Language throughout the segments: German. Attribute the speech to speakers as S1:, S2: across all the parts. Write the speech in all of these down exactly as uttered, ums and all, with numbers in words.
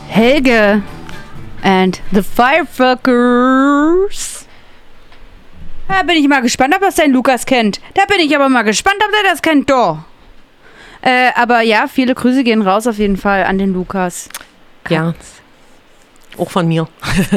S1: Helge and the Firefuckers. Da bin ich mal gespannt, ob das dein Lukas kennt. Da bin ich aber mal gespannt, ob der das kennt. Doch. Äh, aber ja, viele Grüße gehen raus auf jeden Fall an den Lukas. Katz.
S2: Ja, auch von mir.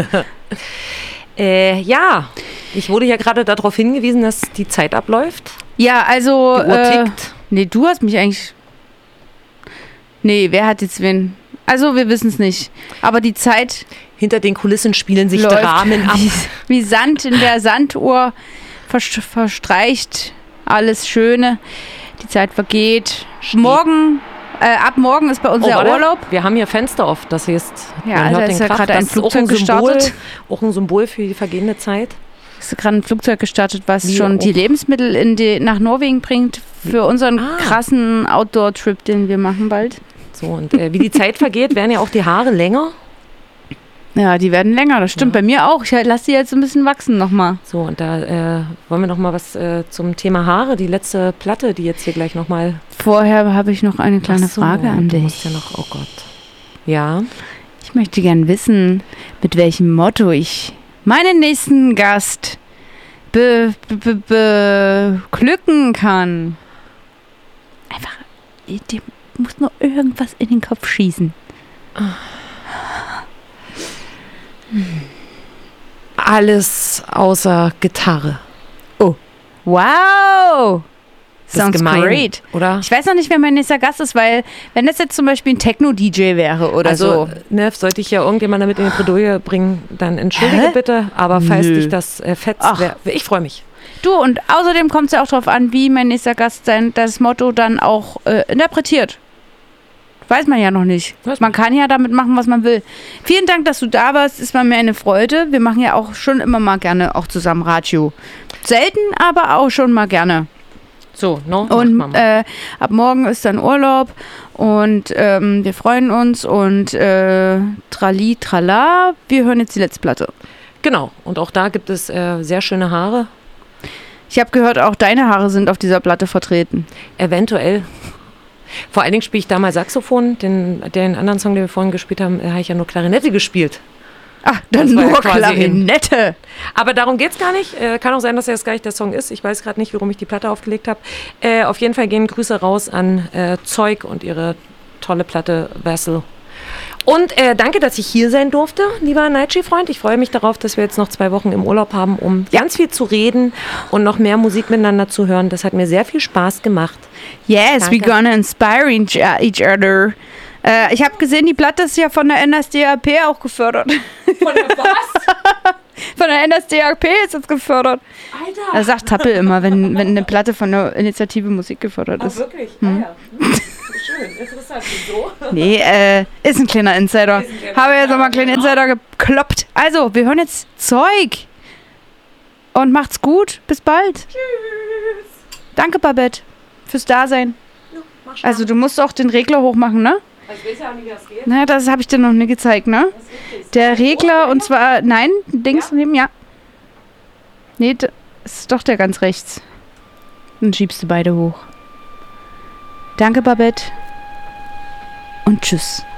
S2: äh, ja, ich wurde ja gerade darauf hingewiesen, dass die Zeit abläuft.
S1: Ja, also...
S2: Die Uhr
S1: äh,
S2: tickt.
S1: Nee, du hast mich eigentlich... Nee, wer hat jetzt wen? Also, wir wissen es nicht. Aber die Zeit...
S2: Hinter den Kulissen spielen sich
S1: läuft
S2: Dramen ab.
S1: Wie, wie Sand in der Sanduhr verstreicht alles Schöne. Die Zeit vergeht. Morgen, äh, ab morgen ist bei uns
S2: Oh,
S1: der
S2: warte.
S1: Urlaub.
S2: Wir haben hier Fenster auf, das heißt,
S1: Ja,
S2: man
S1: also
S2: hört
S1: ist
S2: den
S1: ja
S2: Krach.
S1: gerade ein
S2: Das ist auch
S1: Flugzeug
S2: ein Symbol,
S1: gestartet.
S2: auch ein Symbol für die vergehende Zeit.
S1: Ist gerade ein Flugzeug gestartet, was
S2: Wie
S1: schon
S2: auch.
S1: die Lebensmittel in die, nach Norwegen bringt für unseren
S2: Ah.
S1: krassen Outdoor-Trip, den wir machen bald.
S2: So, und äh, wie die Zeit vergeht, werden ja auch die Haare länger.
S1: Ja, die werden länger, das stimmt.
S2: Ja.
S1: Bei mir auch. Ich lasse die jetzt ein bisschen wachsen nochmal.
S2: So, und da äh, wollen wir noch mal was äh, zum Thema Haare, die letzte Platte, die jetzt hier gleich noch mal...
S1: Vorher habe ich noch eine kleine
S2: Ach so,
S1: Frage an
S2: du
S1: dich.
S2: musst ja noch, oh Gott. Ja,
S1: Ich möchte gern wissen, mit welchem Motto ich meinen nächsten Gast be, be, be, beglücken kann. Einfach, dir muss nur irgendwas in den Kopf schießen.
S2: alles außer Gitarre.
S1: Wow!
S2: Das ist
S1: Sounds
S2: gemein,
S1: great.
S2: oder?
S1: Ich weiß noch nicht, wer mein nächster Gast ist, weil wenn das jetzt zum Beispiel ein Techno-D J wäre oder
S2: Also,
S1: so.
S2: ne, sollte ich ja irgendjemand damit in die Bredouille bringen, dann entschuldige
S1: Hä?
S2: bitte, aber falls
S1: Nö.
S2: dich das äh, fetzt,
S1: Ach.
S2: wär, ich freue mich.
S1: Du, und außerdem kommt es ja auch darauf an, wie mein nächster Gast sein, das Motto dann auch äh, interpretiert. Weiß man ja noch nicht.
S2: Weiß
S1: Man kann ja damit machen, was man will. Vielen Dank, dass du da warst. Es war mir eine Freude. Wir machen ja auch schon immer mal gerne auch zusammen Radio. Selten, aber auch schon mal gerne.
S2: So, no,
S1: Und
S2: macht Mama.
S1: äh, ab morgen ist dann Urlaub und ähm, wir freuen uns und äh, trali, trala. Wir hören jetzt die letzte Platte.
S2: Genau, und auch da gibt es äh, sehr schöne Haare.
S1: Ich habe gehört, auch deine Haare sind auf dieser Platte vertreten.
S2: Eventuell. Vor allen Dingen spiele ich da mal Saxophon. Den, den anderen Song, den wir vorhin gespielt haben, äh, habe ich ja nur Klarinette gespielt.
S1: Ach, dann
S2: Das war ja
S1: nur
S2: quasi
S1: Klarinette.
S2: Aber darum geht es gar nicht. Äh, kann auch sein, dass das gar nicht der Song ist. Ich weiß gerade nicht, warum ich die Platte aufgelegt habe. Äh, auf jeden Fall gehen Grüße raus an äh, Zeug und ihre tolle Platte Vessel. Und äh, danke, dass ich hier sein durfte, lieber Nightshade-Freund. Ich freue mich darauf, dass wir jetzt noch zwei Wochen im Urlaub haben, um ganz viel zu reden und noch mehr Musik miteinander zu hören. Das hat mir sehr viel Spaß gemacht.
S1: Yes,
S2: Danke.
S1: we're gonna inspire each, uh, each other. Äh, ich habe gesehen, die Platte ist ja von der N S D A P auch gefördert.
S2: Von der was?
S1: Von der N S D A P ist es gefördert.
S2: Alter!
S1: Das sagt Tappel immer, wenn, wenn eine Platte von der Initiative Musik gefördert
S2: Ah,
S1: ist.
S2: wirklich?
S1: Hm.
S2: Ah, ja. Hm. Schön, interessant. Wieso?
S1: Nee, äh, ist ein kleiner Insider.
S2: Ist ein kleiner
S1: Habe jetzt nochmal einen kleinen
S2: Insider.
S1: Insider gekloppt. Also, wir hören jetzt Zeug. Und macht's gut. Bis bald.
S2: Tschüss!
S1: Danke, Babette, fürs Dasein.
S2: Ja, mach Spaß.
S1: Also, du musst auch den Regler hochmachen, ne?
S2: Also, ich weiß ja nicht, wie das geht.
S1: Na, das habe ich dir noch nie gezeigt, ne?
S2: Das ist richtig.
S1: Der Regler,
S2: Oh,
S1: und zwar, nein, Dings
S2: Ja?
S1: neben, ja. Nee, das ist doch der ganz rechts. Dann schiebst du beide hoch. Danke, Babette. Und tschüss.